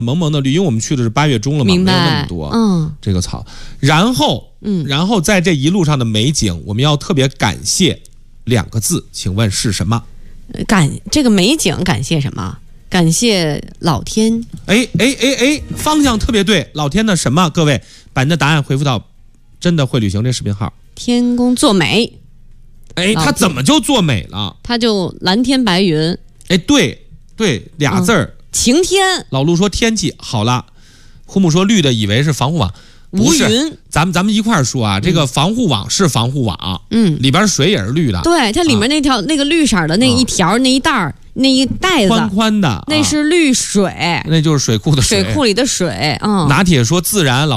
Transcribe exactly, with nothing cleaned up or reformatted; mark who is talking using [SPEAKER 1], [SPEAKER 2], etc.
[SPEAKER 1] 蒙蒙的绿，因为我们去的是八月中了嘛，没有那么多，嗯，这个草。然后，嗯，然后在这一路上的美景，我们要特别感谢两个字，请问是什么？
[SPEAKER 2] 感这个美景感谢什么？感谢老天。
[SPEAKER 1] 哎哎哎哎，方向特别对，老天的什么？各位把您的答案回复到真的会旅行这视频号。
[SPEAKER 2] 天公作美。
[SPEAKER 1] 哎，他怎么就作美了？
[SPEAKER 2] 他就蓝天白云。
[SPEAKER 1] 哎，对对，俩字儿、嗯，
[SPEAKER 2] 晴天。
[SPEAKER 1] 老陆说天气好了，胡木说绿的以为是防护网，不是。咱们咱们一块儿说啊，这个防护网是防护网，嗯，里边水也是绿的。
[SPEAKER 2] 对，它里面那条、啊、那个绿色的那一条、啊、那一袋儿。那一袋子
[SPEAKER 1] 宽宽的，
[SPEAKER 2] 那是绿水，
[SPEAKER 1] 那就是水库的水，
[SPEAKER 2] 水库里的水。嗯，
[SPEAKER 1] 拿铁说自然老。